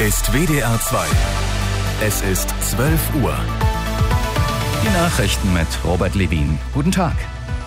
ist WDR 2. Es ist 12 Uhr. Die Nachrichten mit Robert Levin. Guten Tag.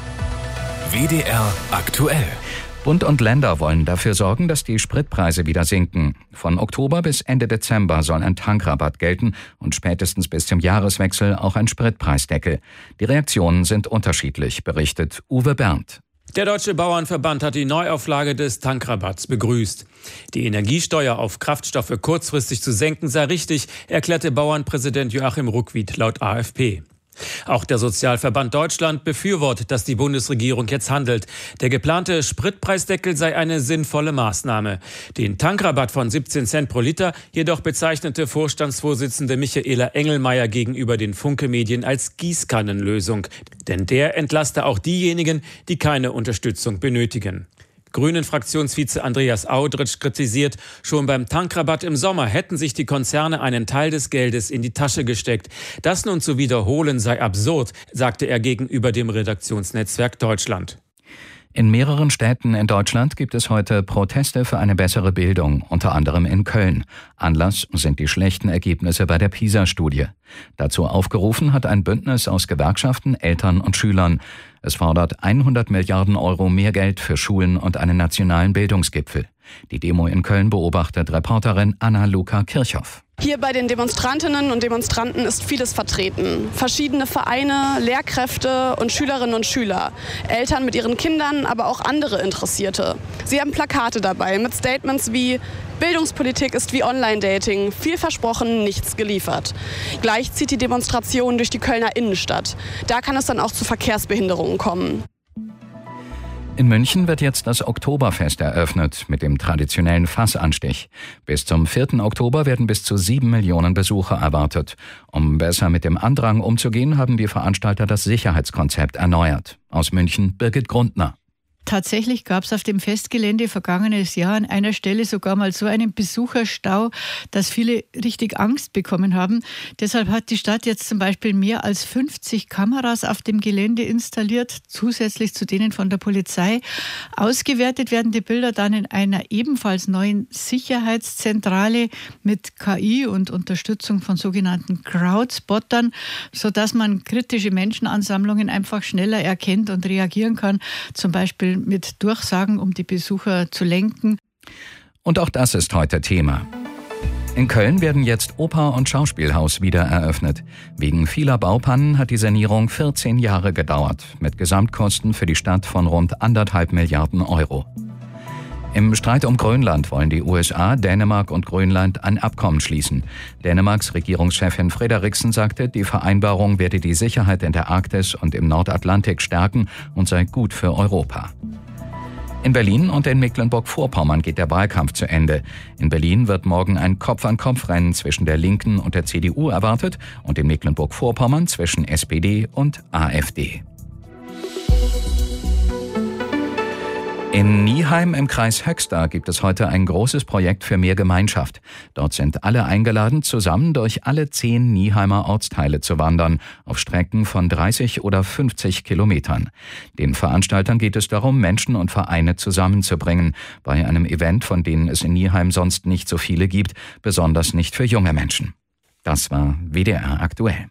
WDR aktuell. Bund und Länder wollen dafür sorgen, dass die Spritpreise wieder sinken. Von Oktober bis Ende Dezember soll ein Tankrabatt gelten und spätestens bis zum Jahreswechsel auch ein Spritpreisdeckel. Die Reaktionen sind unterschiedlich, berichtet Uwe Berndt. Der Deutsche Bauernverband hat die Neuauflage des Tankrabatts begrüßt. Die Energiesteuer auf Kraftstoffe kurzfristig zu senken sei richtig, erklärte Bauernpräsident Joachim Ruckwied laut AfP. Auch der Sozialverband Deutschland befürwortet, dass die Bundesregierung jetzt handelt. Der geplante Spritpreisdeckel sei eine sinnvolle Maßnahme. Den Tankrabatt von 17 Cent pro Liter jedoch bezeichnete Vorstandsvorsitzende Michaela Engelmeier gegenüber den Funke-Medien als Gießkannenlösung. Denn der entlaste auch diejenigen, die keine Unterstützung benötigen. Grünen-Fraktionsvize Andreas Audritsch kritisiert, schon beim Tankrabatt im Sommer hätten sich die Konzerne einen Teil des Geldes in die Tasche gesteckt. Das nun zu wiederholen sei absurd, sagte er gegenüber dem Redaktionsnetzwerk Deutschland. In mehreren Städten in Deutschland gibt es heute Proteste für eine bessere Bildung, unter anderem in Köln. Anlass sind die schlechten Ergebnisse bei der PISA-Studie. Dazu aufgerufen hat ein Bündnis aus Gewerkschaften, Eltern und Schülern. Es fordert 100 Milliarden Euro mehr Geld für Schulen und einen nationalen Bildungsgipfel. Die Demo in Köln beobachtet Reporterin Anna-Luca Kirchhoff. Hier bei den Demonstrantinnen und Demonstranten ist vieles vertreten. Verschiedene Vereine, Lehrkräfte und Schülerinnen und Schüler. Eltern mit ihren Kindern, aber auch andere Interessierte. Sie haben Plakate dabei mit Statements wie: Bildungspolitik ist wie Online-Dating. Viel versprochen, nichts geliefert. Gleich zieht die Demonstration durch die Kölner Innenstadt. Da kann es dann auch zu Verkehrsbehinderungen kommen. In München wird jetzt das Oktoberfest eröffnet mit dem traditionellen Fassanstich. Bis zum 4. Oktober werden bis zu 7 Millionen Besucher erwartet. Um besser mit dem Andrang umzugehen, haben die Veranstalter das Sicherheitskonzept erneuert. Aus München Birgit Grundner. Tatsächlich gab es auf dem Festgelände vergangenes Jahr an einer Stelle sogar mal so einen Besucherstau, dass viele richtig Angst bekommen haben. Deshalb hat die Stadt jetzt zum Beispiel mehr als 50 Kameras auf dem Gelände installiert, zusätzlich zu denen von der Polizei. Ausgewertet werden die Bilder dann in einer ebenfalls neuen Sicherheitszentrale mit KI und Unterstützung von sogenannten Crowdspottern, sodass man kritische Menschenansammlungen einfach schneller erkennt und reagieren kann, zum Beispiel mit Durchsagen, um die Besucher zu lenken. Und auch das ist heute Thema. In Köln werden jetzt Oper- und Schauspielhaus wieder eröffnet. Wegen vieler Baupannen hat die Sanierung 14 Jahre gedauert, mit Gesamtkosten für die Stadt von rund 1,5 Milliarden Euro. Im Streit um Grönland wollen die USA, Dänemark und Grönland ein Abkommen schließen. Dänemarks Regierungschefin Frederiksen sagte, die Vereinbarung werde die Sicherheit in der Arktis und im Nordatlantik stärken und sei gut für Europa. In Berlin und in Mecklenburg-Vorpommern geht der Wahlkampf zu Ende. In Berlin wird morgen ein Kopf-an-Kopf-Rennen zwischen der Linken und der CDU erwartet und in Mecklenburg-Vorpommern zwischen SPD und AfD. In Nieheim im Kreis Höxter gibt es heute ein großes Projekt für mehr Gemeinschaft. Dort sind alle eingeladen, zusammen durch alle 10 Nieheimer Ortsteile zu wandern, auf Strecken von 30 oder 50 Kilometern. Den Veranstaltern geht es darum, Menschen und Vereine zusammenzubringen, bei einem Event, von denen es in Nieheim sonst nicht so viele gibt, besonders nicht für junge Menschen. Das war WDR aktuell.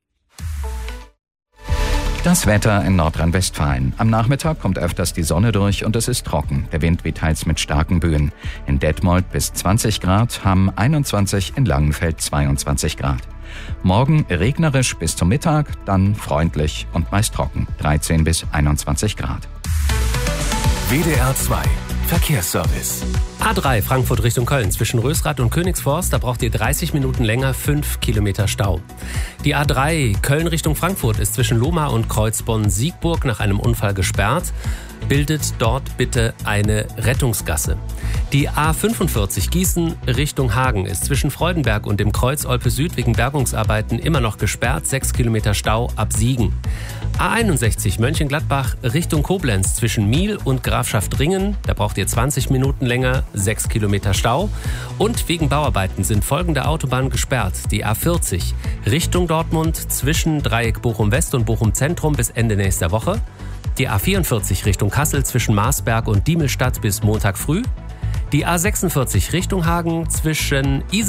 Das Wetter in Nordrhein-Westfalen. Am Nachmittag kommt öfters die Sonne durch und es ist trocken. Der Wind weht teils mit starken Böen. In Detmold bis 20 Grad, Hamm 21, in Langenfeld 22 Grad. Morgen regnerisch bis zum Mittag, dann freundlich und meist trocken, 13 bis 21 Grad. WDR 2 Verkehrsservice. A3 Frankfurt Richtung Köln zwischen Rösrath und Königsforst, da braucht ihr 30 Minuten länger, 5 Kilometer Stau. Die A3 Köln Richtung Frankfurt ist zwischen Lohmar und Kreuzbonn-Siegburg nach einem Unfall gesperrt. Bildet dort bitte eine Rettungsgasse. Die A45 Gießen Richtung Hagen ist zwischen Freudenberg und dem Kreuz Olpe Süd wegen Bergungsarbeiten immer noch gesperrt, 6 Kilometer Stau ab Siegen. A61 Mönchengladbach Richtung Koblenz zwischen Miel und Grafschaft-Ringen, da braucht ihr 20 Minuten länger, 6 Kilometer Stau. Und wegen Bauarbeiten sind folgende Autobahnen gesperrt. Die A40 Richtung Dortmund zwischen Dreieck Bochum-West und Bochum-Zentrum bis Ende nächster Woche. Die A44 Richtung Kassel zwischen Marsberg und Diemelstadt bis Montag früh. Die A46 Richtung Hagen zwischen